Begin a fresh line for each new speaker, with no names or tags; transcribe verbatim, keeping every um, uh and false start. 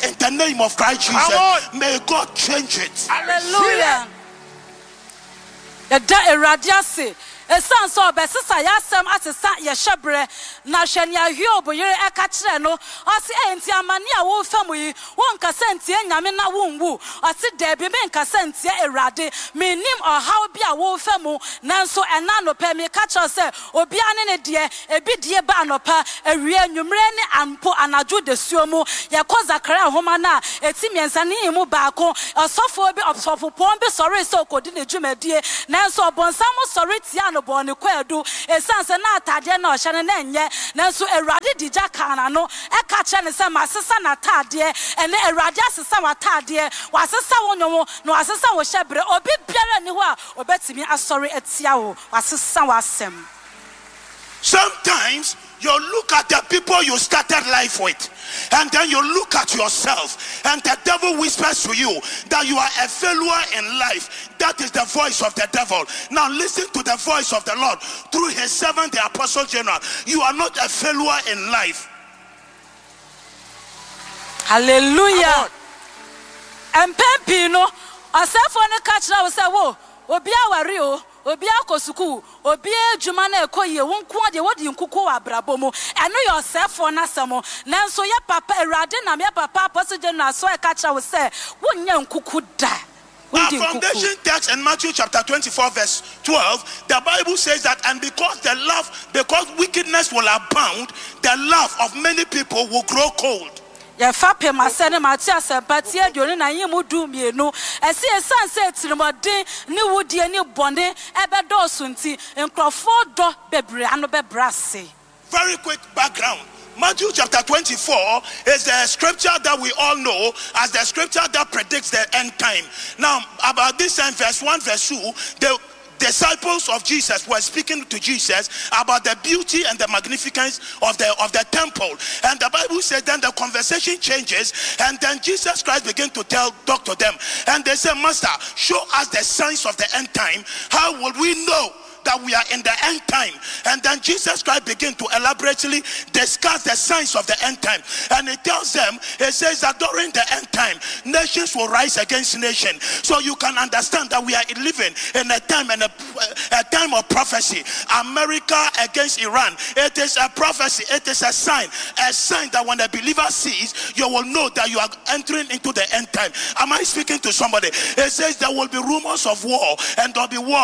in the name of Christ Jesus. May God change it.
Hallelujah. Yada eradiase esan so besisa yasem asesa yehyebre na hwenia hiobo yere eka kire no ose enti amane a wo fam yi won kasantie nyame na wonwu ose da bi me kasantie erade menim ohaw bi a wo fam nanso ena no pe me ka kire se obi ane ne de ebi de ba anopa awie nwumre ne ampo anajo de suomu ye ko zakara homa na eti miensa ne mu baako osofo bi osofo pon bi sori so kodi ne dwumadie nanso obonsam sori tia no born kwadu esanse na atade na ohye ne enye nanso erade dija kana no e ka che ne se masesa na atade ene erade asesa watade wasesa wonwo no wasesa wo hyebre obi biara ni ho a obetimi asori etia wo wasesa wasem.
Sometimes you look at the people you started life with, and then you look at yourself, and the devil whispers to you that you are a failure in life. That is the voice of the devil. Now listen to the voice of the Lord through his servant, the Apostle General. You are not a failure in life.
Hallelujah. And Pempino, asafo ne kachira wo se wo obi aware o obi akosuku obi adwuma na ekoye wonko de wodi nkuku wa abrabomo eno yourself for nasemo nanso ye papa erade na me papa Apostle General so e kachira wo se wonya nkuku da.
Our foundation text in Matthew chapter twenty-four verse twelve, the Bible says that, and because the love, because wickedness will abound, the love of many people will grow cold.
Ya fape masene matia sempatie dioni na yimu du mienu esi esanse tirimode ni wudie ni bone ebedo sunti nkrofo do bebre ano bebrase.
Very quick background. Matthew chapter twenty-four is the scripture that we all know as the scripture that predicts the end time. Now, about this time, verse one, verse two, the disciples of Jesus were speaking to Jesus about the beauty and the magnificence of the of the temple, and the Bible says then the conversation changes, and then Jesus Christ began to tell talk to them, and they said, Master, show us the signs of the end time. How will we know that we are in the end time? And then Jesus Christ began to elaborately discuss the signs of the end time, and he tells them, he says that during the end time nations will rise against nation. So you can understand that we are living in a time and a, a time of prophecy. America against Iran, it is a prophecy, it is a sign, a sign that when the believer sees, you will know that you are entering into the end time. Am I speaking to somebody? It says there will be rumors of war, and there will be war